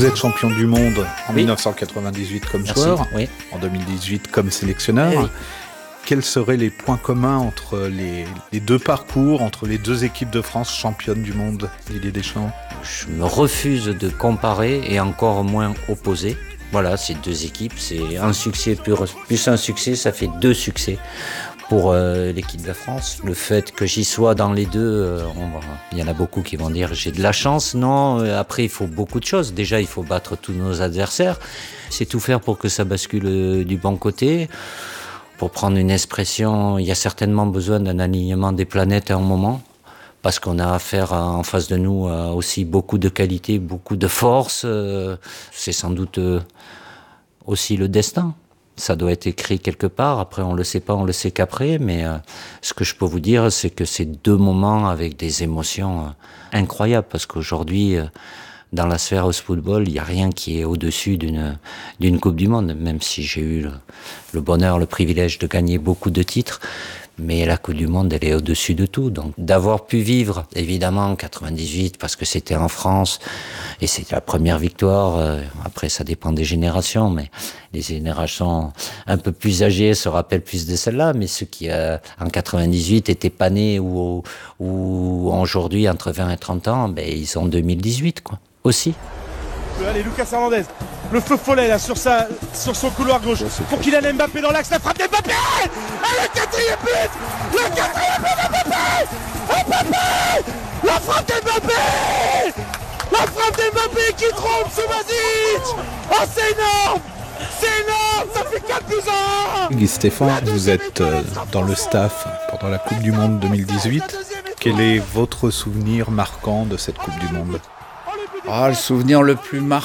Vous êtes champion du monde en 1998 comme joueur, en 2018 comme sélectionneur. Oui. Quels seraient les points communs entre les deux parcours, entre les deux équipes de France championnes du monde, Didier Deschamps? Je me refuse de comparer et encore moins opposer. Voilà, c'est deux équipes, c'est un succès plus un succès, ça fait deux succès pour l'équipe de France. Le fait que j'y sois dans les deux, il y en a beaucoup qui vont dire j'ai de la chance. Non, après il faut beaucoup de choses. Déjà, il faut battre tous nos adversaires. C'est tout faire pour que ça bascule du bon côté. Pour prendre une expression, il y a certainement besoin d'un alignement des planètes à un moment, parce qu'on a affaire en face de nous à aussi beaucoup de qualité, beaucoup de force. C'est sans doute aussi le destin. Ça doit être écrit quelque part. Après, on le sait pas, on le sait qu'après. Mais ce que je peux vous dire, c'est que c'est deux moments avec des émotions incroyables, parce qu'aujourd'hui, dans la sphère du football, il n'y a rien qui est au-dessus d'une Coupe du Monde, même si j'ai eu le bonheur, le privilège de gagner beaucoup de titres. Mais la Coupe du Monde, elle est au-dessus de tout. Donc, d'avoir pu vivre, évidemment, en 98, parce que c'était en France, et c'était la première victoire. Après, ça dépend des générations, mais les générations un peu plus âgées se rappellent plus de celle-là. Mais ceux qui, en 98, étaient pas nés ou aujourd'hui, entre 20 et 30 ans, ben, ils sont en 2018, quoi. Aussi. Allez, Lucas Hernandez, le feu follet là sur son couloir gauche pour Kylian Mbappé dans l'axe, la frappe d'Mbappé. Le quatrième but Mbappé. La frappe d'Mbappé qui trompe Subasic. Oh, c'est énorme, ça fait 4-2-1. Guy Stéphane, vous êtes dans le staff pendant la Coupe du Monde 2018. Quel est votre souvenir marquant de cette Coupe du Monde? Le souvenir le plus marquant,